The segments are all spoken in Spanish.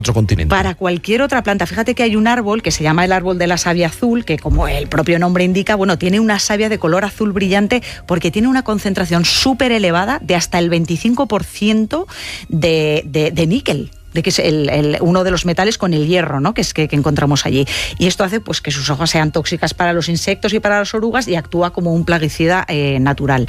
otro continente. Para cualquier otra planta. Fíjate que hay un árbol que se llama el árbol de la savia azul, que como el propio nombre indica, bueno, tiene una savia de color azul brillante porque tiene una concentración súper elevada de hasta el 25% de níquel, de que es uno de los metales con el hierro, ¿no? que encontramos allí. Y esto hace pues que sus hojas sean tóxicas para los insectos y para las orugas y actúa como un plaguicida natural.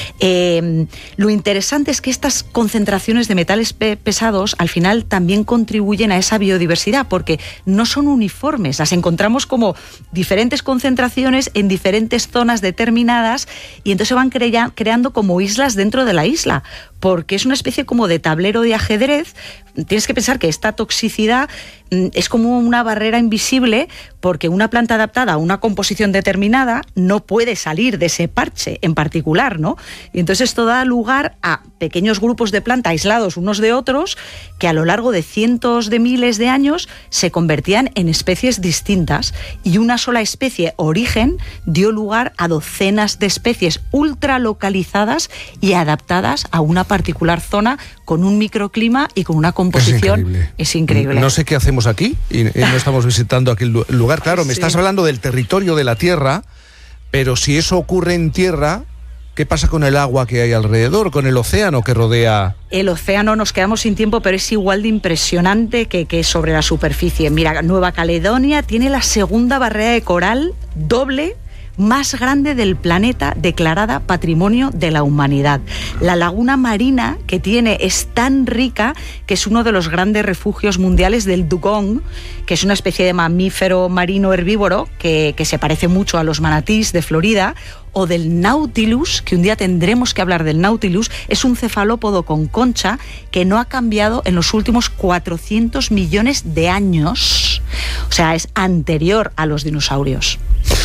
Lo interesante es que estas concentraciones de metales pesados al final también contribuyen a esa biodiversidad porque no son uniformes, las encontramos como diferentes concentraciones en diferentes zonas determinadas y entonces se van creando como islas dentro de la isla, porque es una especie como de tablero de ajedrez. Tienes que pensar que esta toxicidad es como una barrera invisible porque una planta adaptada a una composición determinada no puede salir de ese parche en particular, ¿no? Y entonces esto da lugar a pequeños grupos de plantas aislados unos de otros que a lo largo de cientos de miles de años se convertían en especies distintas y una sola especie origen dio lugar a docenas de especies ultralocalizadas y adaptadas a una particular zona con un microclima y con una composición. Es increíble. No sé qué hacemos aquí y no estamos visitando aquel lugar. Claro, me estás hablando del territorio de la Tierra, pero si eso ocurre en tierra, ¿qué pasa con el agua que hay alrededor, con el océano que rodea? El océano, nos quedamos sin tiempo, pero es igual de impresionante que sobre la superficie. Mira, Nueva Caledonia tiene la segunda barrera de coral doble más grande del planeta, declarada Patrimonio de la Humanidad. La laguna marina que tiene es tan rica que es uno de los grandes refugios mundiales del dugong, que es una especie de mamífero marino herbívoro que se parece mucho a los manatís de Florida, o del Nautilus, que un día tendremos que hablar del Nautilus. Es un cefalópodo con concha que no ha cambiado en los últimos 400 millones de años. O sea, es anterior a los dinosaurios.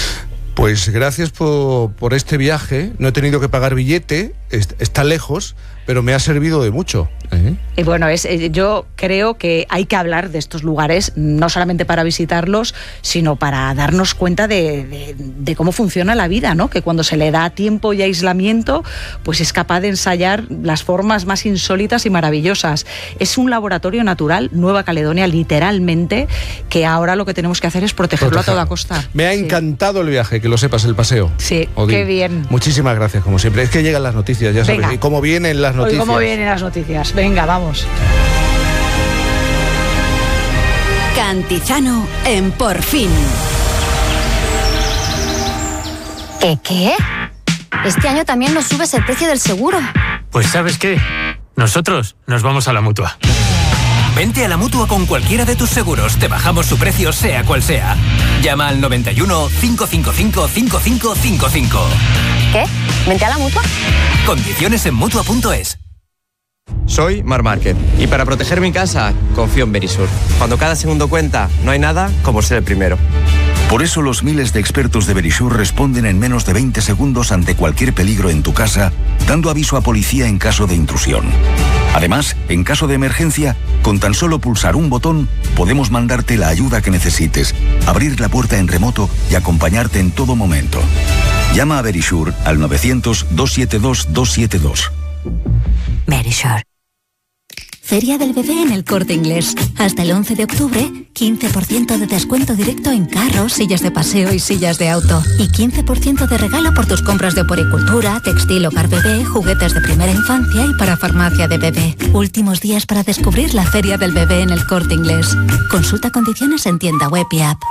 Pues gracias por este viaje. No he tenido que pagar billete, está lejos, pero me ha servido de mucho. Bueno, yo creo que hay que hablar de estos lugares, no solamente para visitarlos, sino para darnos cuenta de cómo funciona la vida, ¿no? Que cuando se le da tiempo y aislamiento, pues es capaz de ensayar las formas más insólitas y maravillosas. Es un laboratorio natural, Nueva Caledonia, literalmente, que ahora lo que tenemos que hacer es protegerlo a toda costa. Me ha encantado el viaje, que lo sepas, el paseo. Sí, Odín, qué bien. Muchísimas gracias, como siempre. Es que llegan las noticias, ya sabes. ¿Y cómo vienen las noticias? ¿Cómo vienen las noticias? Venga, vamos. Cantizano en Por Fin. ¿Qué? Este año también nos subes el precio del seguro. Pues ¿sabes qué? Nosotros nos vamos a la Mutua. Vente a la Mutua con cualquiera de tus seguros. Te bajamos su precio, sea cual sea. Llama al 91 555 5555. ¿Qué? ¿Vente a la Mutua? Condiciones en Mutua.es. Soy Mar Márquez y para proteger mi casa confío en Verisur. Cuando cada segundo cuenta, no hay nada como ser el primero. Por eso los miles de expertos de Verisur responden en menos de 20 segundos ante cualquier peligro en tu casa, dando aviso a policía en caso de intrusión. Además, en caso de emergencia, con tan solo pulsar un botón, podemos mandarte la ayuda que necesites, abrir la puerta en remoto y acompañarte en todo momento. Llama a Verisur al 900-272-272. Verisur. Feria del Bebé en El Corte Inglés. Hasta el 11 de octubre, 15% de descuento directo en carros, sillas de paseo y sillas de auto. Y 15% de regalo por tus compras de oporicultura, textil, hogar bebé, juguetes de primera infancia y para farmacia de bebé. Últimos días para descubrir la Feria del Bebé en El Corte Inglés. Consulta condiciones en tienda web y app.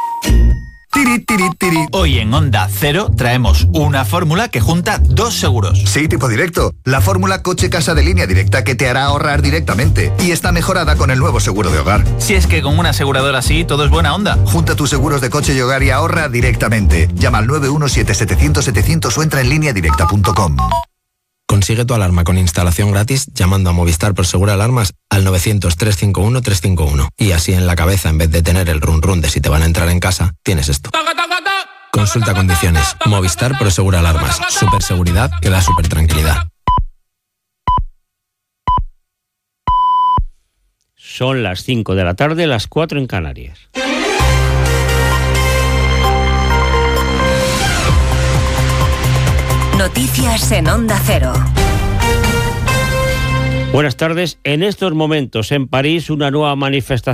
Hoy en Onda Cero traemos una fórmula que junta dos seguros. Sí, tipo directo. La fórmula coche-casa de línea directa que te hará ahorrar directamente. Y está mejorada con el nuevo seguro de hogar. Si es que con una aseguradora así todo es buena onda. Junta tus seguros de coche y hogar y ahorra directamente. Llama al 917-700-700 o entra en lineadirecta.com. Consigue tu alarma con instalación gratis llamando a Movistar Prosegur Alarmas al 900-351-351. Y así en la cabeza, en vez de tener el run run de si te van a entrar en casa, tienes esto. Consulta condiciones. Movistar Prosegur Alarmas. Super seguridad que da super tranquilidad. Son las 5 de la tarde, las 4 en Canarias. Noticias en Onda Cero. Buenas tardes. En estos momentos en París una nueva manifestación